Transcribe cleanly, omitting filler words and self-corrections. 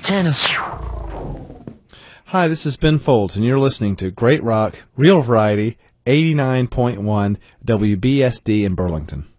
10. Hi, this is Ben Folds, and you're listening to Great Rock, Real Variety, 89.1 WBSD in Burlington.